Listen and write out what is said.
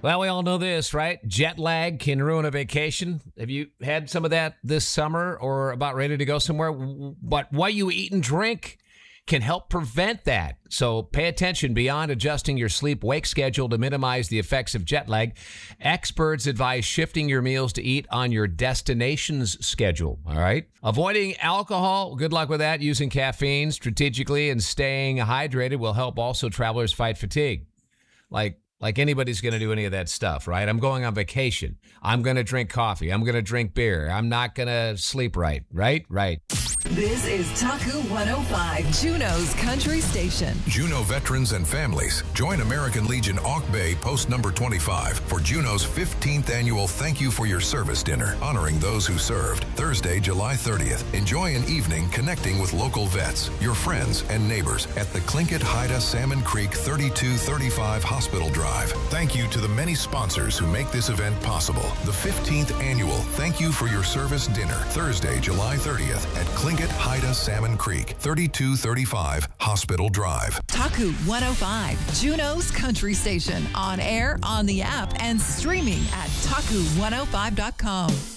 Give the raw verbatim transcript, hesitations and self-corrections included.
Well, we all know this, right? Jet lag can ruin a vacation. Have you had some of that this summer or about ready to go somewhere? But what you eat and drink can help prevent that. So pay attention. Beyond adjusting your sleep-wake schedule to minimize the effects of jet lag, experts advise shifting your meals to eat on your destination's schedule, all right? Avoiding alcohol, good luck with that. Using caffeine strategically and staying hydrated will help also travelers fight fatigue. Like, like anybody's going to do any of that stuff, right? I'm going on vacation. I'm going to drink coffee. I'm going to drink beer. I'm not going to sleep right, right? Right. This is Taku one oh five, Juneau's country station. Juneau veterans and families, join American Legion Auk Bay Post Number twenty-five for Juneau's fifteenth annual Thank You for Your Service Dinner, honoring those who served, Thursday, July thirtieth. Enjoy an evening connecting with local vets, your friends, and neighbors at the Tlingit Haida Salmon Creek thirty-two thirty-five Hospital Drive. Thank you to the many sponsors who make this event possible. The fifteenth annual Thank You for Your Service Dinner, Thursday, July thirtieth at Tlingit Haida Salmon Creek, thirty-two thirty-five Hospital Drive. Taku one oh five, Juneau's country station. On air, on the app, and streaming at taku one oh five dot com.